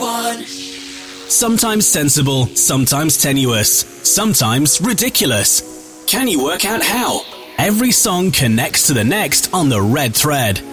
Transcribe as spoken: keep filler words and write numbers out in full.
one. Sometimes sensible, sometimes tenuous, sometimes ridiculous. Can you work out how? Every song connects to the next on the red thread.